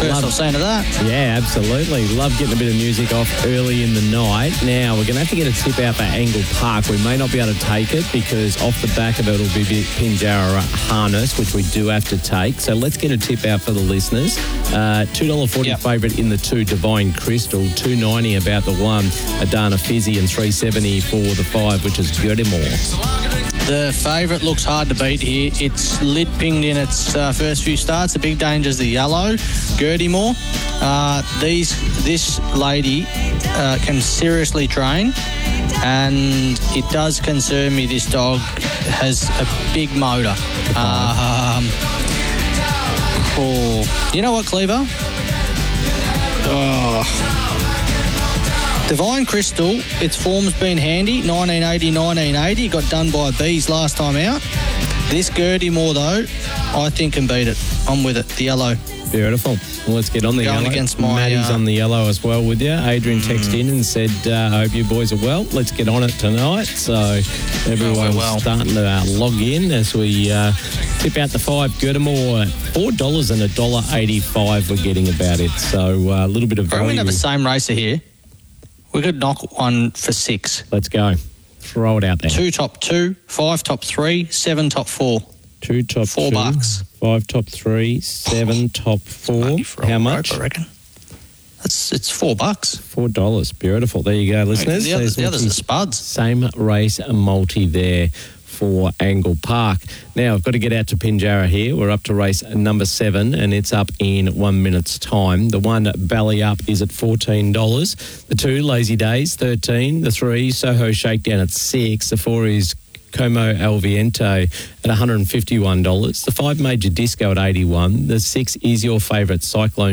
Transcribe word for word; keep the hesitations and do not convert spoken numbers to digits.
First Love- I've seen of that. Yeah, absolutely. Love getting a bit of music off early in the night. Now, we're going to have to get a tip out for Angle Park. We may not be able to take it because off the back of it will be the Pinjarra harness, which we do have to take. So let's get a tip out for the listeners. Uh, two dollars forty Yep. favourite in the two, Divine Crystal. two dollars ninety about the one, Adana Fizzy, and three dollars seventy for the five, which is Gurdimore. The favourite looks hard to beat here. It's lid pinged in its uh, first few starts. The big danger's the yellow, Gurdimore. Uh, these, this lady uh, can seriously train, and it does concern me this dog has a big motor. Um, oh, you know what, Cleaver? Oh. Divine Crystal, its form's been handy, nineteen eighty, nineteen eighty, got done by bees last time out. This Gurdimore, though, I think can beat it. I'm with it, the yellow. Beautiful. Well, let's get on the Going yellow. against my, Maddie's uh, on the yellow as well with you. Adrian texted in and said, uh, I hope you boys are well. Let's get on it tonight. So everyone's well. starting to uh, log in as we uh, tip out the five. Gurdimore, four dollars and one dollar eighty-five we're getting about it. So uh, a little bit of We're going value. to have the same racer here. We could knock one for six. Let's go. Throw it out there. Two top two, five top three, seven top four. Two top Four two, bucks. Five top three, seven top four. Money for a How rope, much? I reckon. That's, it's four bucks. Four dollars. Beautiful. There you go, listeners. The, other, There's the others are Mickey's spuds. Same race multi there for Angle Park. Now, I've got to get out to Pinjarra here. We're up to race number seven, and it's up in one minute's time. The one, Belly Up, is at fourteen dollars. The two, Lazy Days, thirteen dollars. The three, Soho Shakedown at six dollars. The four is Como El Viento at one hundred fifty-one dollars. The five, Major Disco at eighty-one dollars. The six is your favourite, Cyclone